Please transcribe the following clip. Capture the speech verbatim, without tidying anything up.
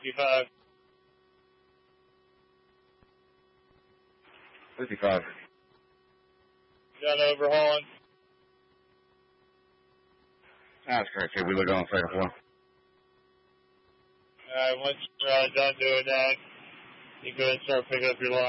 fifty-five. fifty-five. Done overhauling. That's correct, sir. We look on second floor. Alright, once you're uh, done doing that, you go ahead and start picking up your line.